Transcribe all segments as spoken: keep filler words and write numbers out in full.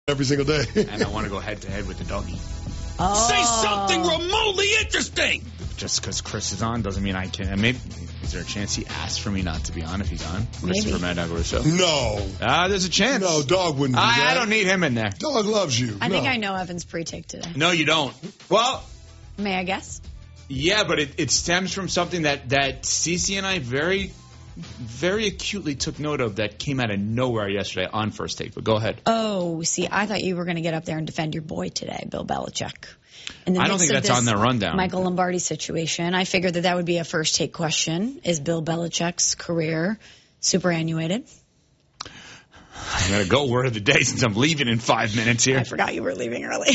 every single day. And I want to go head-to-head with the doggy. Oh. Say something remotely interesting. Just because Chris is on doesn't mean I can. Maybe is there a chance he asked for me not to be on if he's on? Christopher Maybe. Mad Dog Russo. No. Ah, there's a chance. No, Dog wouldn't do I, that. I don't need him in there. Dog loves you. I no. think I know Evan's pre-take today. No, you don't. Well, May I guess? yeah, but it, it stems from something that that Cece and I very, very acutely took note of that came out of nowhere yesterday on First Take. But go ahead. Oh, see, I thought you were going to get up there and defend your boy today, Bill Belichick. In the I don't midst think of that's on this their rundown. Michael Lombardi situation, I figured that that would be a first take question. Is Bill Belichick's career superannuated? I'm going to go word of the day since I'm leaving in five minutes here. I forgot you were leaving early.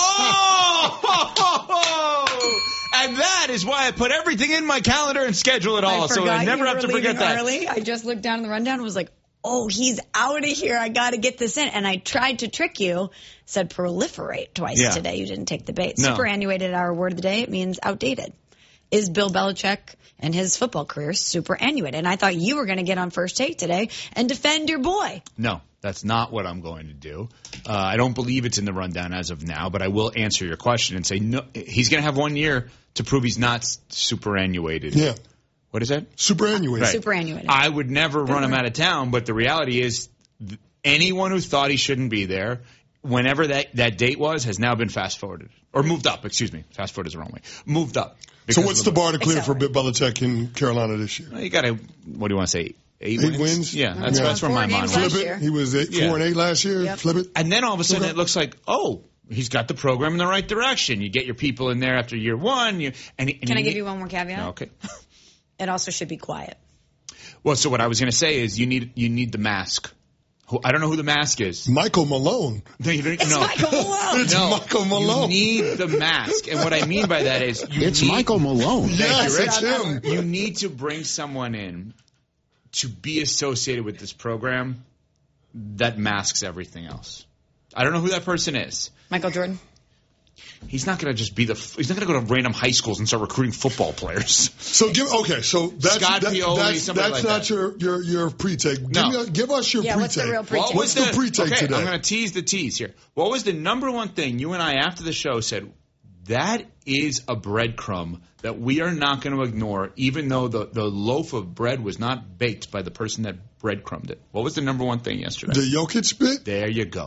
Oh! And that is why I put everything in my calendar and schedule it all, I so I never you have were to forget leaving that. early. I just looked down in the rundown and was like, oh, he's out of here. I got to get this in. And I tried to trick you, said proliferate twice Yeah. today. You didn't take the bait. No. Superannuated, our word of the day, it means outdated. Is Bill Belichick and his football career superannuated? And I thought you were going to get on First Take today and defend your boy. No, that's not what I'm going to do. Uh, I don't believe it's in the rundown as of now, but I will answer your question and say no. He's going to have one year to prove he's not superannuated. Yeah. What is that? Superannuated. Right. Superannuated. I would never run him out of town, but the reality is th- anyone who thought he shouldn't be there, whenever that, that date was, has now been fast-forwarded. Or moved up, excuse me. Fast-forward is the wrong way. Moved up. So what's the bar to clear for Accelerate. Bill Belichick in Carolina this year? Well, you got to, what do you want to say, eight, Eight wins? Yeah, that's, Yeah. that's where Four my mind games was. last Flip year. it. He was eight, Yeah. four and eight last year. Yep. Flip it. And then all of a sudden Okay. it looks like, oh, he's got the program in the right direction. You get your people in there after year one. You, and, and Can I you give need- you one more caveat? No, okay. It also should be quiet. Well, so what I was going to say is you need you need the mask. Who, I don't know who the mask is. Michael Malone. No, you don't, It's no. Michael Malone. It's No, Michael Malone. You need the mask. And what I mean by that is you It's need, Michael Malone. Yes, Rich. it's him. You need to bring someone in to be associated with this program that masks everything else. I don't know who that person is. Michael Jordan. He's not going to just be the. He's not going to go to random high schools and start recruiting football players. So give okay. So that's Scott that, Pioli, that's, somebody that's like not that. your your your pre-take. Give, No. me a, give us your Yeah, pre-take. what's the real pre-take? What What's was the pre-take okay, today? I'm going to tease the tease here. What was the number one thing you and I after the show said? That is a breadcrumb that we are not going to ignore, even though the, the loaf of bread was not baked by the person that breadcrumbed it. What was the number one thing yesterday? The Jokic bit. There you go.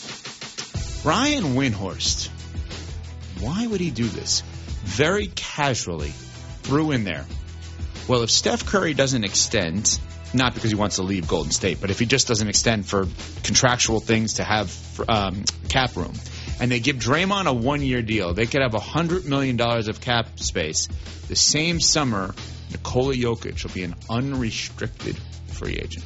Brian Windhorst. Why would he do this? Very casually threw in there. Well, if Steph Curry doesn't extend, not because he wants to leave Golden State, but if he just doesn't extend for contractual things to have um, cap room, and they give Draymond a one-year deal, they could have one hundred million dollars of cap space. The same summer, Nikola Jokic will be an unrestricted free agent.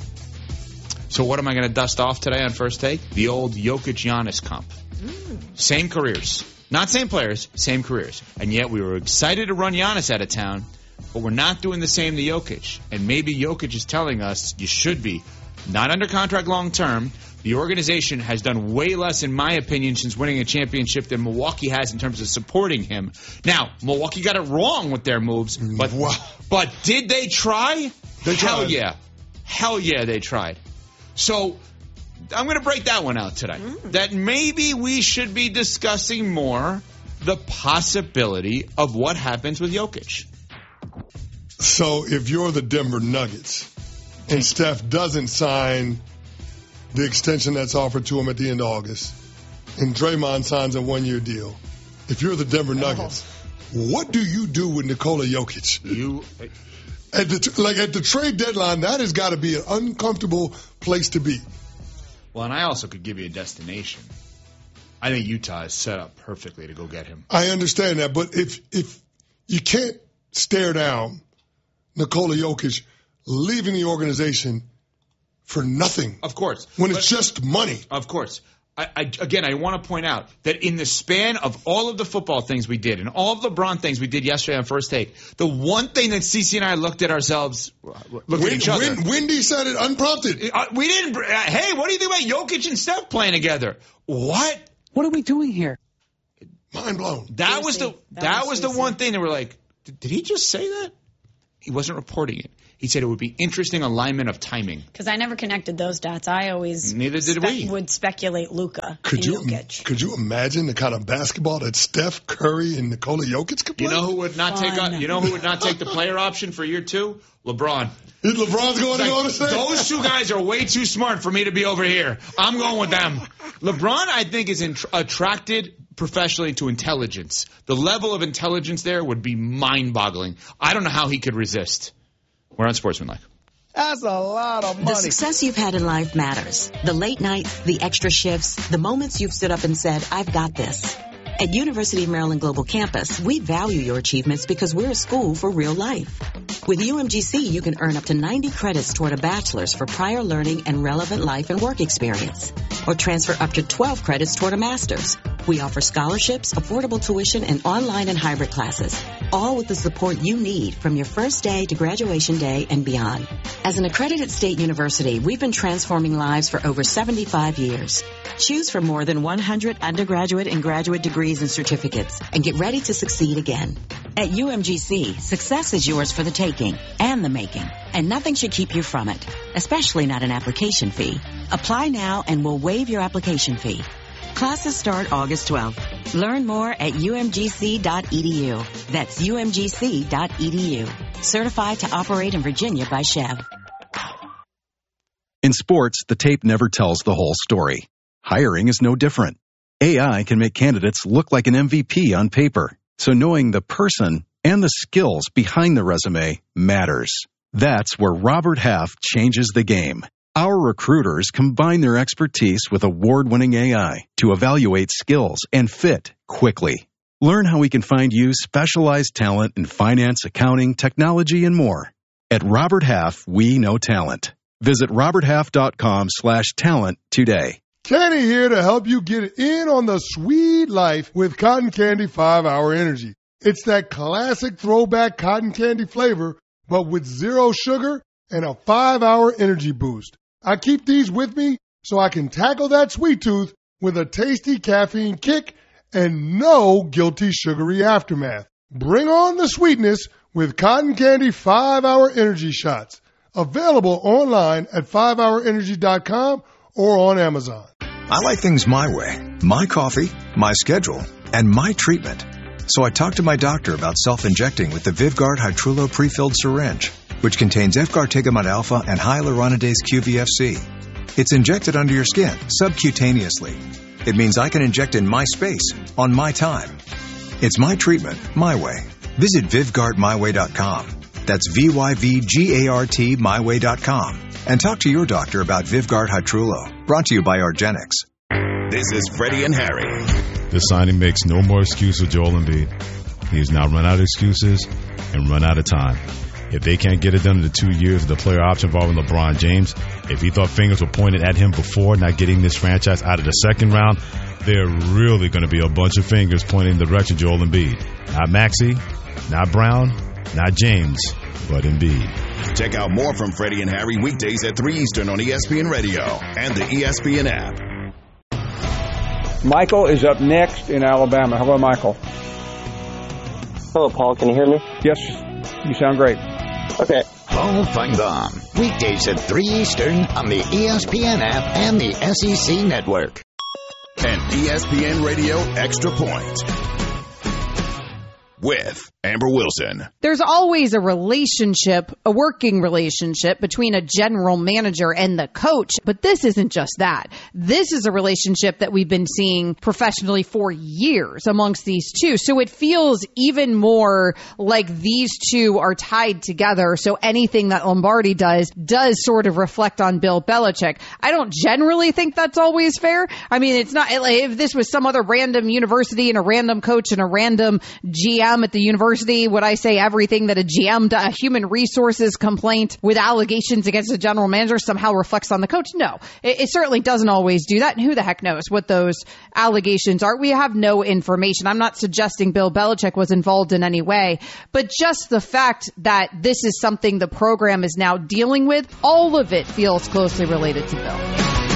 So what am I going to dust off today on First Take? The old Jokic-Giannis comp. Same careers. Not same players, same careers. And yet we were excited to run Giannis out of town, but we're not doing the same to Jokic. And maybe Jokic is telling us you should be. Not under contract long term. The organization has done way less, in my opinion, since winning a championship than Milwaukee has in terms of supporting him. Now, Milwaukee got it wrong with their moves, but Wow. but did they try? They Hell tried. yeah. Hell yeah, they tried. So I'm going to break that one out today. That maybe we should be discussing more the possibility of what happens with Jokic. So if you're the Denver Nuggets and Steph doesn't sign the extension that's offered to him at the end of August, and Draymond signs a one-year deal, if you're the Denver Nuggets, what do you do with Nikola Jokic? You, At the like at the trade deadline, that has got to be an uncomfortable place to be. well, and I also could give you a destination. I think Utah is set up perfectly to go get him. I understand that, but if if you can't stare down Nikola Jokic leaving the organization for nothing, Of course. when But- it's just money. Of course. I, I, again, I want to point out that in the span of all of the football things we did and all of the LeBron things we did yesterday on First Take, the one thing that CeCe and I looked at ourselves, looked at Win, each other. Win, Wendy said it unprompted. Uh, we didn't. Uh, hey, what do you think about Jokic and Steph playing together? What? What are we doing here? Mind blown. That was the Juicy. that, That was was the juicy. one thing that we're like, did, did he just say that? He wasn't reporting it. He said it would be interesting alignment of timing. Because I never connected those dots. I always Neither did spe- we. would speculate Luka Could and you Jokic. could you imagine the kind of basketball that Steph Curry and Nikola Jokic could play? You know who would not take Fun. a, you know who would not take the player option for year two? LeBron. Is LeBron's going to Like, go to say? those two guys are way too smart for me to be over here. I'm going with them. LeBron, I think, is in, attracted professionally to intelligence. The level of intelligence there would be mind-boggling. I don't know how he could resist. We're on Sportsmanlike. That's a lot of money. The success you've had in life matters. The late nights, the extra shifts, the moments you've stood up and said, I've got this. At University of Maryland Global Campus, we value your achievements because we're a school for real life. With U M G C, you can earn up to ninety credits toward a bachelor's for prior learning and relevant life and work experience, or transfer up to twelve credits toward a master's. We offer scholarships, affordable tuition, and online and hybrid classes, all with the support you need from your first day to graduation day and beyond. As an accredited state university, we've been transforming lives for over seventy-five years. Choose from more than one hundred undergraduate and graduate degrees and certificates, and get ready to succeed again. At U M G C, success is yours for the taking and the making, and nothing should keep you from it, especially not an application fee. Apply now and we'll waive your application fee. Classes start August twelfth. Learn more at U M G C dot E D U. That's U M G C dot E D U. Certified to operate in Virginia by Chev. In sports, the tape never tells the whole story. Hiring is no different. A I can make candidates look like an M V P on paper, so knowing the person and the skills behind the resume matters. That's where Robert Half changes the game. Our recruiters combine their expertise with award-winning A I to evaluate skills and fit quickly. Learn how we can find you specialized talent in finance, accounting, technology, and more. At Robert Half, we know talent. Visit roberthalf.com slash talent today. Kenny here to help you get in on the sweet life with Cotton Candy five hour Energy. It's that classic throwback cotton candy flavor, but with zero sugar and a five hour energy boost. I keep these with me so I can tackle that sweet tooth with a tasty caffeine kick and no guilty sugary aftermath. Bring on the sweetness with Cotton Candy five hour Energy Shots. Available online at five hour energy dot com or on Amazon. I like things my way, my coffee, my schedule, and my treatment. So I talked to my doctor about self-injecting with the Vyvgart Hytrulo prefilled syringe, which contains F-gartigimod alpha and hyaluronidase Q V F C. It's injected under your skin, subcutaneously. It means I can inject in my space, on my time. It's my treatment, my way. Visit Vyvgart my way dot com. That's V Y V G A R T my way dot com. And talk to your doctor about Vyvgart Hytrulo. Brought to you by argenx. This is Freddie and Harry. This signing makes no more excuse for Joel Embiid. He's now run out of excuses and run out of time. If they can't get it done in the two years of the player option involving LeBron James, if he thought fingers were pointed at him before not getting this franchise out of the second round, there are really going to be a bunch of fingers pointing in the direction of Joel Embiid. Not Maxey, not Brown, not James, but Embiid. Check out more from Freddie and Harry weekdays at three Eastern on E S P N Radio and the E S P N app. Michael is up next in Alabama. Hello, Michael. Hello, Paul. Can you hear me? Yes, you sound great. Okay. Paul Feinbaum, weekdays at three Eastern on the E S P N app and the S E C Network. And E S P N Radio Extra Point with Amber Wilson. There's always a relationship, a working relationship between a general manager and the coach, but this isn't just that. This is a relationship that we've been seeing professionally for years amongst these two. So it feels even more like these two are tied together. So anything that Lombardi does, does sort of reflect on Bill Belichick. I don't generally think that's always fair. I mean, it's not, if this was some other random university and a random coach and a random G M at the university, would I say everything that a G M, a human resources complaint with allegations against a general manager somehow reflects on the coach? No, it, it certainly doesn't always do that. And who the heck knows what those allegations are? We have no information. I'm not suggesting Bill Belichick was involved in any way, but just the fact that this is something the program is now dealing with, all of it feels closely related to Bill.